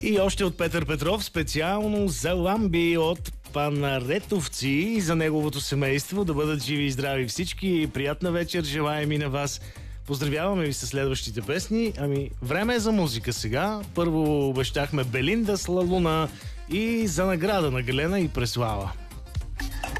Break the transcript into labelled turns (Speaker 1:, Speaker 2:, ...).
Speaker 1: И още от Петър Петров, специално за Ламби от Панаретовци и за неговото семейство. Да бъдат живи и здрави всички. Приятна вечер желаем и на вас. Поздравяваме ви със следващите песни. Време е за музика сега. Първо обещахме Белинда с Ла Луна и за награда на Галена и Преслава.